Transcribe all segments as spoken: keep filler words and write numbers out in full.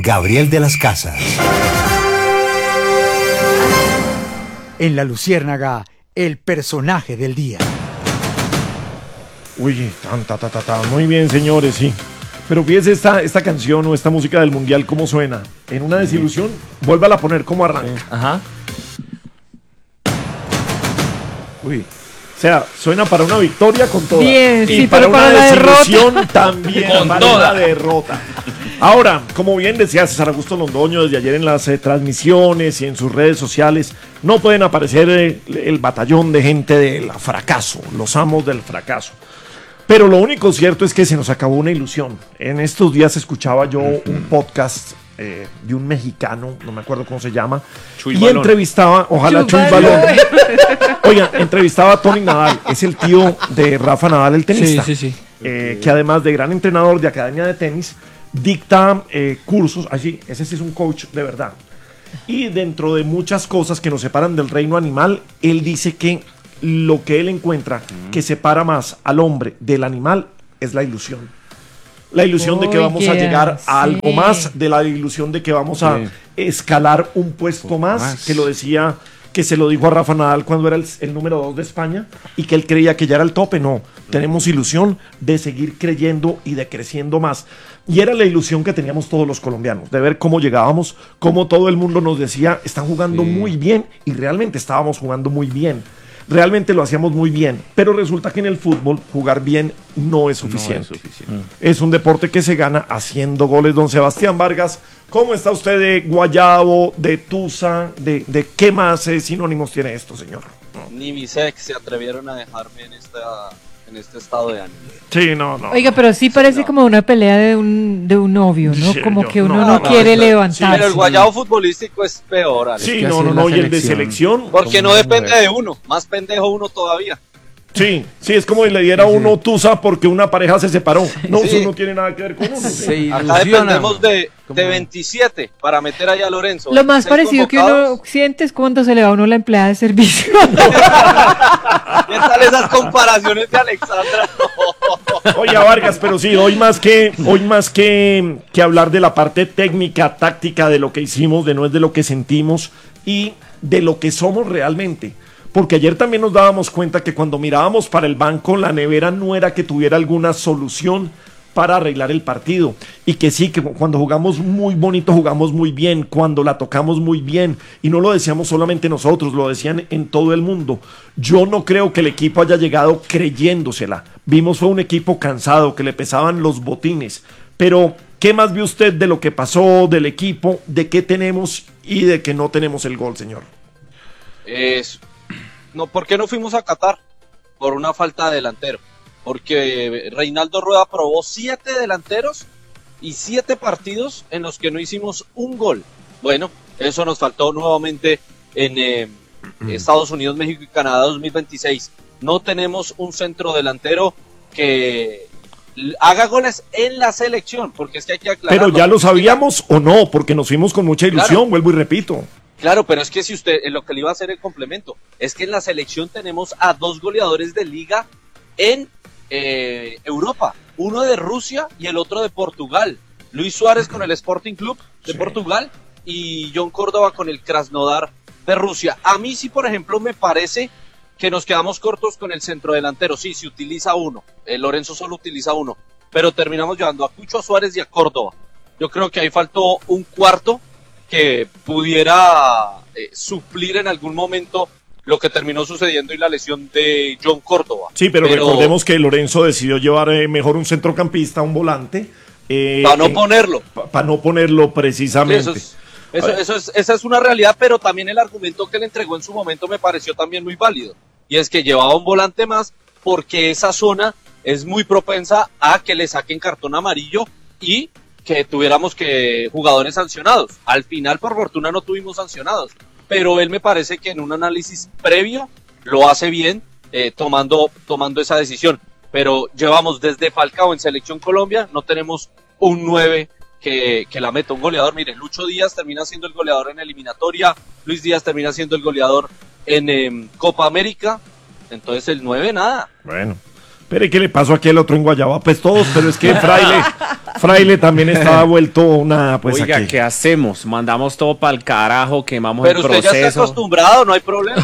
Gabriel de las Casas. En La Luciérnaga, el personaje del día. Uy, tan, ta, ta, ta, ta. Muy bien, señores, sí. Pero fíjese esta, esta canción o esta música del mundial, cómo suena. En una desilusión, vuélvala a poner como arranca. Sí. Ajá. Uy. O sea, suena para una victoria con toda. Bien, y sí, para pero una para la desilusión derrota. también. Con para toda. una derrota. Ahora, como bien decía César Augusto Londoño desde ayer en las eh, transmisiones y en sus redes sociales, no pueden aparecer eh, el batallón de gente del fracaso, los amos del fracaso. Pero lo único cierto es que se nos acabó una ilusión. En estos días escuchaba yo un podcast eh, de un mexicano, no me acuerdo cómo se llama, Chuy y Balón. entrevistaba, ojalá Chuy Chuy Balón. Balón. Oiga, entrevistaba a Tony Nadal, es el tío de Rafa Nadal, el tenista. Sí, sí, sí. Eh, que además de gran entrenador de academia de tenis, dicta eh, cursos, así, ese sí es un coach de verdad. Y dentro de muchas cosas que nos separan del reino animal, él dice que lo que él encuentra que separa más al hombre del animal es la ilusión. La ilusión de que vamos a Oye, llegar sí. a algo más, de la ilusión de que vamos a Sí. escalar un puesto más, más. que lo decía, que se lo dijo a Rafa Nadal cuando era el, el número dos de España y que él creía que ya era el tope. No, tenemos ilusión de seguir creyendo y de creciendo más. Y era la ilusión que teníamos todos los colombianos, de ver cómo llegábamos, cómo todo el mundo nos decía, están jugando Sí. muy bien, y realmente estábamos jugando muy bien. Realmente lo hacíamos muy bien, pero resulta que en el fútbol jugar bien no es suficiente. No es suficiente. Es un deporte que se gana haciendo goles. Don Sebastián Vargas, ¿cómo está usted de Guayabo, de Tusa, de, de qué más eh, sinónimos tiene esto, señor? Ni mis ex se atrevieron a dejarme en, esta, en este estado de ánimo. Sí, no, no. Oiga, pero sí parece no. como una pelea de un, de un novio, ¿no? Sí, Como yo- que uno no, no, no, quiere no, levantarse. Pero el guayabo futbolístico es peor, Alex. Sí, que no, así no, es no, la y el de selección. selección. Porque no Como depende mujer. de uno, más pendejo uno todavía. Sí, sí, es como si le diera a uno Tusa porque una pareja se separó. No, Sí. eso no tiene nada que ver con uno. sí. Se Acá ilusiona. dependemos de, Como- de veintisiete para meter allá a Lorenzo. Lo más Seis parecido que convocados. uno siente es cuando se le va a uno la empleada de servicio. ¿Qué tal esas comparaciones de Alexandra? Oye, Vargas, pero sí, hoy más que hoy más que, que hablar de la parte técnica, táctica, de lo que hicimos, de no es de lo que sentimos y de lo que somos realmente. Porque ayer también nos dábamos cuenta que cuando mirábamos para el banco, la nevera no era que tuviera alguna solución para arreglar el partido. Y que sí, que cuando jugamos muy bonito, jugamos muy bien, cuando la tocamos muy bien. Y no lo decíamos solamente nosotros, lo decían en todo el mundo. Yo no creo que el equipo haya llegado creyéndosela. Vimos fue un equipo cansado, que le pesaban los botines. Pero, ¿qué más vio usted de lo que pasó, del equipo, de qué tenemos y de que no tenemos el gol, señor? Es, no, ¿por qué no fuimos a Qatar? Por una falta de delantero. Porque Reinaldo Rueda probó siete delanteros y siete partidos en los que no hicimos un gol. Bueno, eso nos faltó nuevamente en eh, Estados Unidos, México y Canadá dos mil veintiséis. No tenemos un centro delantero que l- haga goles en la selección, porque es que hay que aclarar. Pero ya lo sabíamos o no, porque nos fuimos con mucha ilusión, Claro. vuelvo y repito. Claro, pero es que si usted, en lo que le iba a hacer el complemento, es que en la selección tenemos a dos goleadores de liga en eh, Europa, uno de Rusia y el otro de Portugal. Luis Suárez con el Sporting Club de Sí. Portugal y John Córdoba con el Krasnodar de Rusia. A mí sí, por ejemplo, me parece que nos quedamos cortos con el centrodelantero. Sí, se utiliza uno, eh, Lorenzo solo utiliza uno, pero terminamos llevando a Cucho, a Suárez y a Córdoba. Yo creo que ahí faltó un cuarto que pudiera eh, suplir en algún momento lo que terminó sucediendo y la lesión de John Córdoba. Sí, pero, recordemos que Lorenzo decidió llevar eh, mejor un centrocampista, un volante. Eh, para no en- ponerlo. pa- pa no ponerlo Sí, precisamente. eso es, eso, eso es, esa es una realidad, pero también el argumento que le entregó en su momento me pareció también muy válido. Y es que llevaba un volante más porque esa zona es muy propensa a que le saquen cartón amarillo y que tuviéramos que jugadores sancionados. Al final, por fortuna, no tuvimos sancionados. Pero él me parece que en un análisis previo lo hace bien eh, tomando, tomando esa decisión. Pero llevamos desde Falcao en Selección Colombia, no tenemos un nueve que, que la meta, un goleador. Mire, Lucho Díaz termina siendo el goleador en eliminatoria, Luis Díaz termina siendo el goleador en eh, Copa América, entonces el nueve nada. Bueno, Pero ¿qué le pasó a aquel otro en Guayaba? Pues todos, pero es que Fraile, Fraile también estaba vuelto una, pues Oiga, aquí. ¿qué hacemos? Mandamos todo para el carajo, quemamos Pero el usted proceso. ya está acostumbrado, no hay problema.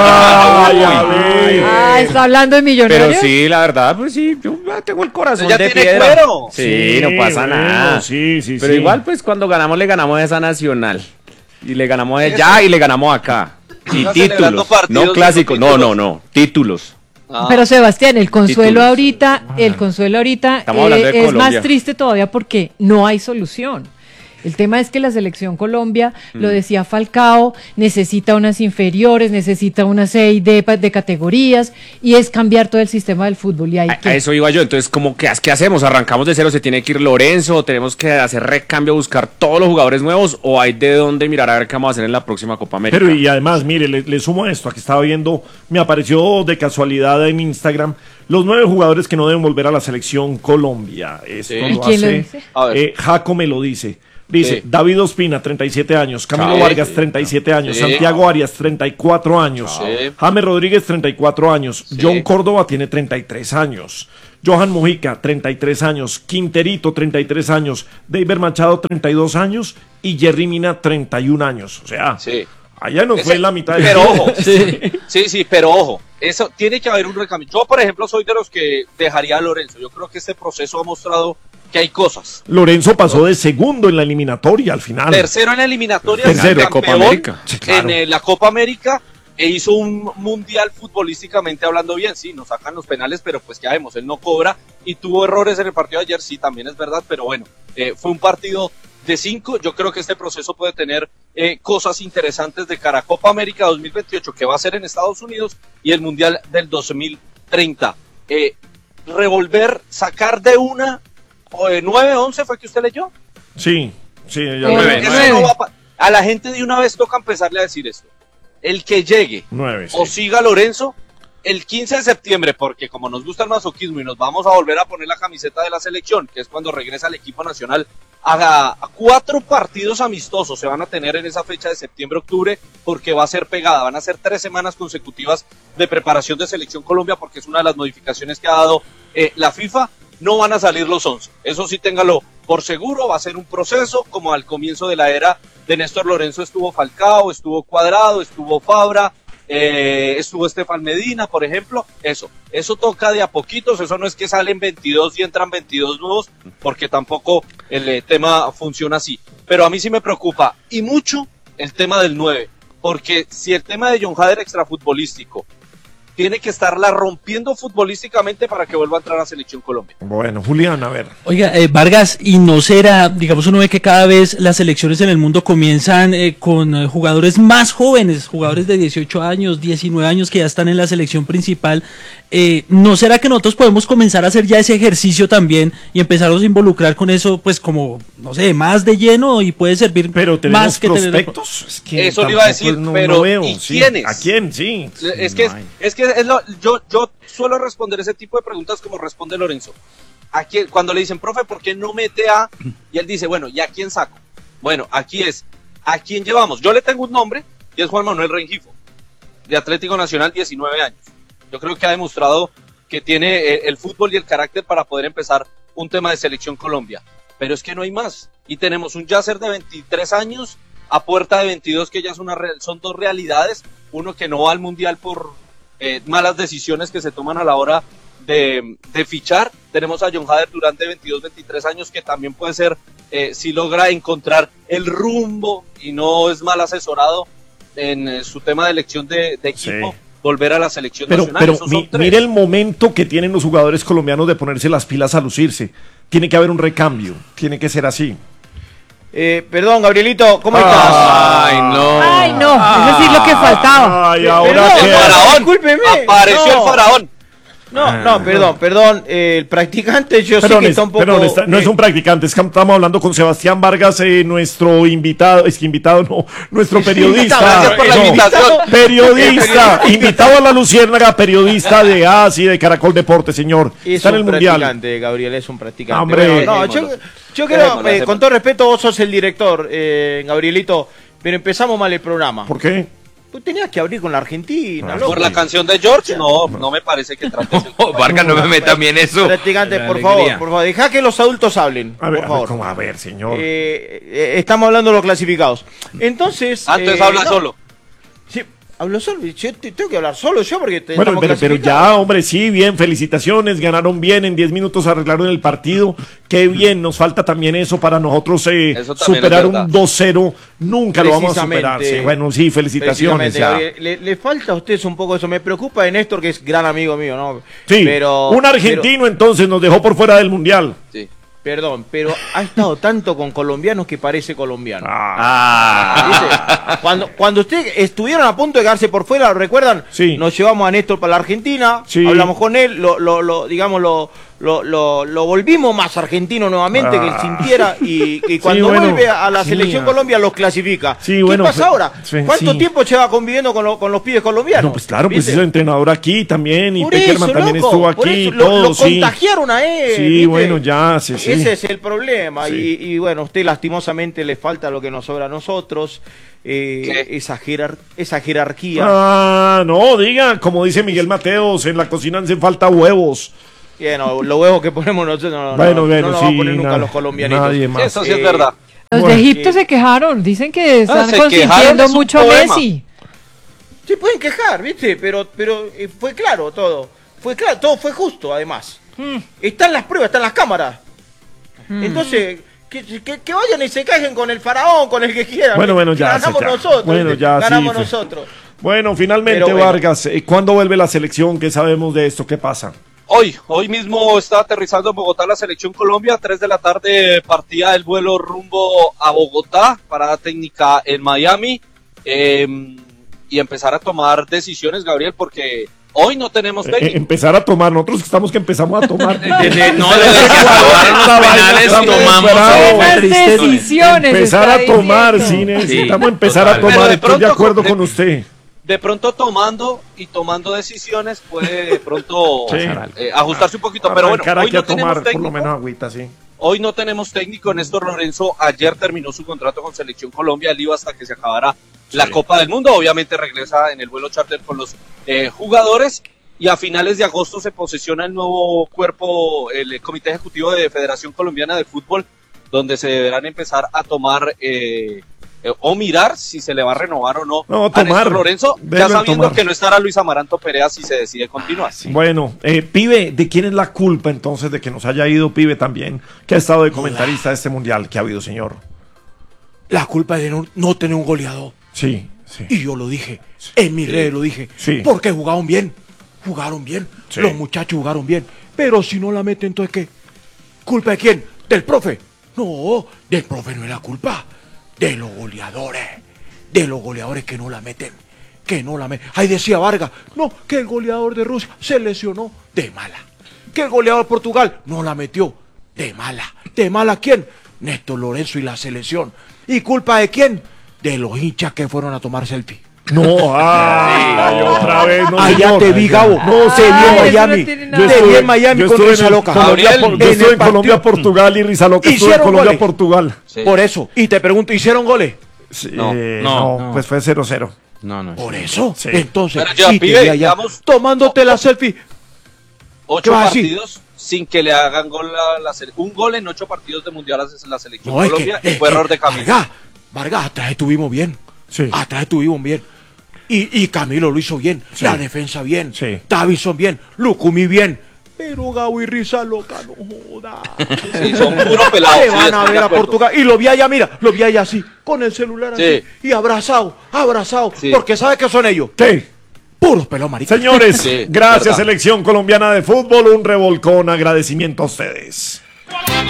Ay, a ver. Ah, está hablando de millonarios. Pero sí, la verdad, pues sí, yo ah, tengo el corazón Ya de tiene piedra. cuero. Sí, no pasa bueno, nada. Sí, sí, Pero sí. igual, pues cuando ganamos, le ganamos a esa nacional. Y le ganamos allá y le ganamos acá. Y Está celebrando títulos. partidos No y clásicos, no no, títulos. no, no. Títulos. Ah. Pero Sebastián, el consuelo Títulos. ahorita, el consuelo ahorita Estamos hablando eh, de es Colombia. más triste todavía porque no hay solución. El tema es que la selección Colombia, Mm. lo decía Falcao, necesita unas inferiores, necesita una C y D pa- de categorías y es cambiar todo el sistema del fútbol. Y hay A, que a eso iba yo. Entonces, ¿cómo, qué, ¿qué hacemos? ¿Arrancamos de cero? ¿Se tiene que ir Lorenzo? ¿O tenemos que hacer recambio, buscar todos los jugadores nuevos? ¿O hay de dónde mirar a ver qué vamos a hacer en la próxima Copa América? Pero y además, mire, le, le sumo a esto, aquí estaba viendo, me apareció de casualidad en Instagram, los nueve jugadores que no deben volver a la selección Colombia. Esto Sí. lo ¿Y quién lo hace, dice? A ver. eh, Jaco me lo dice. Dice, Sí. David Ospina, treinta y siete años, Camilo Sí. Vargas, treinta y siete años, Sí. Santiago Arias, treinta y cuatro años, Sí. James Rodríguez, treinta y cuatro años, Sí. John Córdoba tiene treinta y tres años, Johan Mujica, treinta y tres años, Quinterito, treinta y tres años, David Machado, treinta y dos años y Jerry Mina, treinta y un años. O sea, Sí. allá nos Ese- fue la mitad del Pero tiempo. ojo, sí. sí, sí, pero ojo, eso tiene que haber un recambio. Yo, por ejemplo, soy de los que dejaría a Lorenzo. Yo creo que este proceso ha mostrado que hay cosas. Lorenzo pasó de segundo en la eliminatoria al final. Tercero en la eliminatoria, Tercero. campeón Copa América. Sí, claro. en eh, la Copa América e hizo un mundial futbolísticamente hablando bien. Sí, nos sacan los penales, pero pues ya vemos, él no cobra y tuvo errores en el partido de ayer, sí, también es verdad, pero bueno, eh, fue un partido de cinco. Yo creo que este proceso puede tener eh, cosas interesantes de cara a Copa América dos mil veintiocho, que va a ser en Estados Unidos, y el Mundial del dos mil treinta. Eh, revolver, sacar de una, o de nueve once fue que usted leyó. Sí, sí, ya Eh, lo nueve, veo. Eso nueve. no va a pa- a la gente de una vez toca empezarle a decir esto. El que llegue Nueve, sí. o siga Lorenzo el quince de septiembre, porque como nos gusta el masoquismo y nos vamos a volver a poner la camiseta de la selección, que es cuando regresa al equipo nacional, haga cuatro partidos amistosos se van a tener en esa fecha de septiembre-octubre, porque va a ser pegada, van a ser tres semanas consecutivas de preparación de Selección Colombia, porque es una de las modificaciones que ha dado eh, la FIFA. No van a salir los once, eso sí téngalo por seguro, va a ser un proceso, como al comienzo de la era de Néstor Lorenzo estuvo Falcao, estuvo Cuadrado, estuvo Fabra, eh, estuvo Estefan Medina, por ejemplo. Eso, eso toca de a poquitos, eso no es que salen veintidós y entran veintidós nuevos, porque tampoco el eh, tema funciona así. Pero a mí sí me preocupa, y mucho, el tema del nueve, porque si el tema de John Hader extrafutbolístico tiene que estarla rompiendo futbolísticamente para que vuelva a entrar a Selección Colombia. Bueno, Julián, a ver. Oiga, eh, Vargas, y no será, digamos, uno ve que cada vez las selecciones en el mundo comienzan eh, con eh, jugadores más jóvenes, jugadores de dieciocho años, diecinueve años que ya están en la selección principal. Eh, ¿No será que nosotros podemos comenzar a hacer ya ese ejercicio también y empezarnos a involucrar con eso, pues como, no sé, más de lleno y puede servir Pero tenemos más que tener- prospectos. Es que Eso le iba a tampoco decir, no- pero no veo, ¿y sí. quiénes? ¿A quién? Sí. Es que, es, No hay. es que es lo- yo, yo suelo responder ese tipo de preguntas como responde Lorenzo. ¿A quién- cuando le dicen, profe, ¿por qué no mete a? Y él dice, bueno, ¿y a quién saco? Bueno, aquí es, ¿a quién llevamos? Yo le tengo un nombre y es Juan Manuel Rengifo, de Atlético Nacional, diecinueve años. Yo creo que ha demostrado que tiene eh, el fútbol y el carácter para poder empezar un tema de Selección Colombia. Pero es que no hay más. Y tenemos un Yasser de veintitrés años a puerta de veintidós, que ya es una re- son dos realidades. Uno que no va al Mundial por eh, malas decisiones que se toman a la hora de, de fichar. Tenemos a John Hader Durán de veintidós, veintitrés años, que también puede ser, eh, si logra encontrar el rumbo y no es mal asesorado en eh, su tema de elección de, de equipo, Sí. volver a la selección Pero, nacional. pero Esos son mi- tres. mire el momento que tienen los jugadores colombianos de ponerse las pilas a lucirse. Tiene que haber un recambio. Tiene que ser así. Eh, perdón, Gabrielito, ¿cómo Ah. estás? Ay, no. Ay, no, eso sí es lo que faltaba. Ay, ahora Perdón, qué. El faraón. Discúlpeme. Apareció No. el faraón. No, no, perdón, perdón. eh, el practicante yo Perdón, sé que es- está un poco... perdón, está- no es eh, un practicante, es que estamos hablando con Sebastián Vargas, eh, nuestro invitado, es que invitado no, nuestro periodista. Gracias por la no, invitación. Periodista, invitado a la Luciérnaga, periodista de A S I, de Caracol Deporte, señor. Es Está en un el Mundial. practicante, Gabriel, es un practicante. Hombre. Bueno, no, yo, Dejémoslo. yo quiero, Dejémoslo, eh, dejémoslo. con todo respeto, vos sos el director, eh, Gabrielito, pero empezamos mal el programa. ¿Por qué? Pues tenías que abrir con la Argentina, loco. Por la canción de George, no, no me parece que trates el Oh, Vargas, no me meta también eso. Practicante, La por alegría. favor, por favor, deja que los adultos hablen. A ver, por a ver, favor. ¿cómo? A ver, señor. Eh, eh, estamos hablando de los clasificados. Entonces. Ah, entonces eh, habla no, solo. Sí, hablo solo. Yo te- tengo que hablar solo yo porque te- Bueno, estamos pero, pero clasificados. ya, hombre, sí, bien, felicitaciones, ganaron bien, en diez minutos arreglaron el partido, qué bien, nos falta también eso para nosotros eh, Eso también superar es verdad. un dos cero, nunca lo vamos a superar. Precisamente. Sí, bueno, sí, felicitaciones. Precisamente, Ya. Gabriel, le, le falta a ustedes un poco eso. Me preocupa de Néstor, que es gran amigo mío, ¿no? Sí, pero, un argentino entonces nos dejó por fuera del mundial. Sí. pero- perdón, pero ha estado tanto con colombianos que parece colombiano. Ah, ¿Viste? Cuando, cuando ustedes estuvieron a punto de quedarse por fuera, ¿lo recuerdan? Sí. Nos llevamos a Néstor para la Argentina, Sí. hablamos con él, lo, lo, lo digamos, lo, lo, lo, lo volvimos más argentino nuevamente, Ah. que él sintiera, y, y cuando bueno, vuelve a la sí, selección ah. Colombia los clasifica. Sí, ¿Qué bueno, pasa fue- ahora? sí, ¿Cuánto sí. tiempo lleva conviviendo con, lo- con los pibes colombianos? no, pues claro, pues ¿Viste? es entrenador aquí también, y Por Peckerman eso, también loco, estuvo por aquí, eso, lo- todo, lo, sí. contagiaron a él. Sí, ¿viste? bueno, ya, sí, sí. Ese es el problema. Sí. Y, y bueno, a usted lastimosamente le falta lo que nos sobra a nosotros, eh, ¿Qué? esa, jerar- esa jerarquía. Ah, no, diga, como dice Miguel Mateos, en la cocina hacen falta huevos. Bueno, los huevos que ponemos nosotros no, no, Bueno, no, bueno, no los van sí, a poner nunca na- los colombianitos. nadie más. Eso sí es Eh, verdad. Los Bueno, de Egipto eh, se quejaron, dicen que están se quejaron, consintiendo es un mucho a poema. Messi. Se pueden quejar, ¿viste? Pero, pero eh, fue claro todo. Fue claro, todo fue justo, además. Están las pruebas, están las cámaras. Entonces, que, que- que vayan y se quejen con el faraón, con el que quieran. Bueno, bueno, ya, Ganamos ya. nosotros. Bueno, ¿viste? ya, sí, Ganamos fue- nosotros. Bueno, finalmente, Pero bueno. Vargas, eh, ¿cuándo vuelve la selección? ¿Qué sabemos de esto? ¿Qué pasa? Hoy, hoy mismo está aterrizando en Bogotá la selección Colombia, a tres de la tarde partía el vuelo rumbo a Bogotá, parada técnica en Miami, eh, y empezar a tomar decisiones, Gabriel, porque hoy no tenemos Eh, técnico. empezar a tomar, nosotros que estamos que empezamos a tomar. Desde, no, desde que se acabaron los penales Estamos tomamos. bravos. Buenas decisiones. decisiones. empezar está a tomar, sí, diciendo. necesitamos Sí, empezar total. a tomar, Pero de estoy de pronto, acuerdo de- con usted. De pronto tomando y tomando decisiones puede de pronto Sí. eh, ajustarse un poquito, pero bueno, Arrancar hoy aquí no a tenemos tomar por lo técnico. menos agüita, sí. Hoy no tenemos técnico. Néstor Lorenzo ayer terminó su contrato con Selección Colombia. Él iba hasta que se acabara la Copa del Mundo. Obviamente regresa en el vuelo charter con los eh, jugadores. Y a finales de agosto se posesiona el nuevo cuerpo, el Comité Ejecutivo de Federación Colombiana de Fútbol, donde se deberán empezar a tomar eh, eh, o mirar si se le va a renovar o no, No, a tomar. Néstor Lorenzo, ya Deben sabiendo tomar. que no estará Luis Amaranto Perea si se decide continuar. Bueno, eh, Pibe, ¿de quién es la culpa entonces de que nos haya ido Pibe también, que ha estado de comentarista de este mundial que ha habido, señor? La culpa es de no, no tener un goleador. Sí, sí. Y yo lo dije, en mis redes lo dije, Sí. porque jugaron bien, jugaron bien, Sí. los muchachos jugaron bien, pero si no la meten, entonces ¿qué? ¿Culpa de quién? ¿Del profe? No, del profe no es la culpa, de los goleadores, de los goleadores que no la meten, que no la meten. Ahí decía Vargas, no, que el goleador de Rusia se lesionó de mala, que el goleador de Portugal no la metió de mala, de mala ¿quién? Néstor Lorenzo y la selección. ¿Y culpa de quién? De los hinchas que fueron a tomar selfie. No, ay, otra vez, no, Allá señor. te vi, Gabo. No, te vi en eso no Miami. tiene Yo nada. Te vi en Miami yo con estuve Risa en Loca. Colombia, Gabriel, por- yo en estuve el en Colombia, partido- Portugal y Risa Loca estuvo en ¿Hicieron Colombia, goles? Portugal. Sí. Por eso. Y te pregunto, ¿hicieron goles? Sí, No, eh, no, no, pues fue cero cero. No, no. Por eso. Sí. Entonces, Pero ya, y te pibe, vi allá digamos- tomándote la selfie. Ocho ¿Qué vas a decir? partidos sin que le hagan gol a la selección. Un gol en ocho partidos de mundial hace la selección No, es que, Colombia y es fue que, error de Camilo. Vargas, Vargas, atrás estuvimos bien. Sí. Atrás estuvimos bien. Y, y Camilo lo hizo bien. Sí. La defensa bien. Sí. Davison bien. Lucumi bien. Pero Gabo y Risa Loca, no joda. Sí, son puro pelado. Se sí, van a estoy de ver a acuerdo. Portugal. Y lo vi allá, mira, lo vi allá así, con el celular Sí. así. Y abrazado, abrazado. Sí. Porque ¿sabes qué son ellos? ¿Qué? Puros pelos maricas. Señores, Sí, gracias verdad. Selección Colombiana de Fútbol, un revolcón, agradecimiento a ustedes.